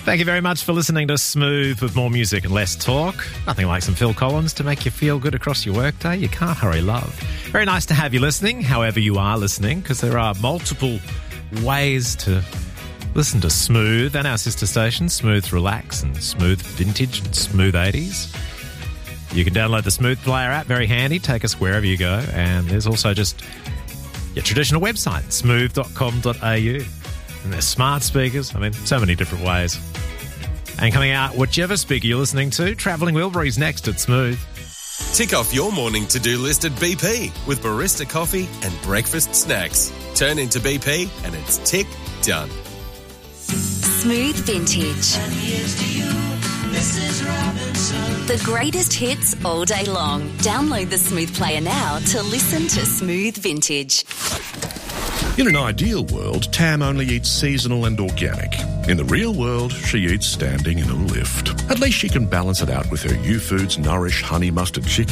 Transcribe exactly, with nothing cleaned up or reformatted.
Thank you very much for listening to Smooth with more music and less talk. Nothing like some Phil Collins to make you feel good across your workday. You can't hurry love. Very nice to have you listening, however you are listening, because there are multiple ways to listen to Smooth and our sister stations, Smooth Relax and Smooth Vintage and Smooth eighties. You can download the Smooth Player app, very handy, take us wherever you go. And there's also just your traditional website, smooth dot com dot a u. And there's smart speakers. I mean, so many different ways. And coming out, whichever speaker you're listening to, Travelling Wilburys next at Smooth. Tick off your morning to-do list at B P with barista coffee and breakfast snacks. Turn into B P and it's tick done. Smooth Vintage. And here's to you, Missus Robinson. The greatest hits all day long. Download the Smooth Player now to listen to Smooth Vintage. In an ideal world, Tam only eats seasonal and organic. In the real world, she eats standing in a lift. At least she can balance it out with her U-Foods Nourish Honey Mustard Chicken